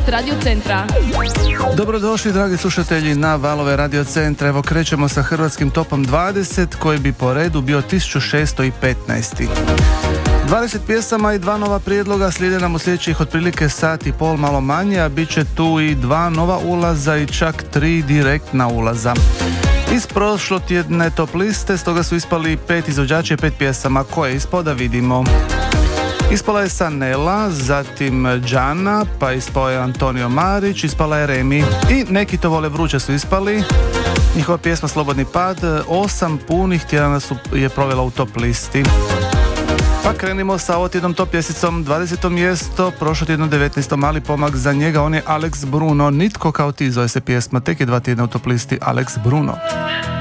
Radio Centra. Dobrodošli dragi slušatelji na valove Radio Centra. Evo krećemo sa hrvatskim topom 20 koji bi po redu bio 1615. 20 pjesama i 2 nova prijedloga slijede nam u sljedećih otprilike sat i pol, malo manje, a bit će tu i 2 nova ulaza i čak 3 direktna ulaza. Iz prošlotjedne top liste stoga su ispali 5 izvođača i 5 pjesama. Koje ispao da vidimo? Ispala je Sanela, zatim Džana, pa ispao je Antonio Marić, ispala je Remi i Neki to vole vruće su ispali. Njihova pjesma Slobodni pad 8 punih tjedana je provela u top listi. Pa krenimo sa ovotjednom top pjesicom. 20. mjesto, prošlotjedno 19. mali pomak za njega, on je Alex Bruno. Nitko kao ti zove se pjesma, tek je 2 tjedna u top listi Alex Bruno.